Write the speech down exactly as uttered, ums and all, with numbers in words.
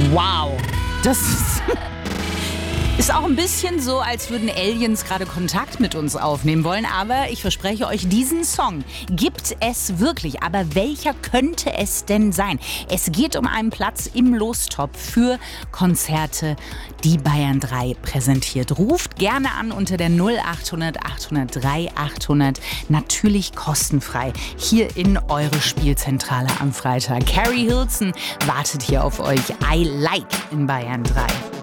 Wow, das ist, ist auch ein bisschen so, als würden Aliens gerade Kontakt mit uns aufnehmen wollen. Aber ich verspreche euch, diesen Song gibt es wirklich. Aber welcher könnte es denn sein? Es geht um einen Platz im Lostopf für Konzerte, die Bayern drei präsentiert. Ruft gerne an unter der null achthundert achthundertdrei achthundert. Natürlich kostenfrei hier in eure Spielzentrale am Freitag. Carrie Hilson wartet hier auf euch. I Like in Bayern drei.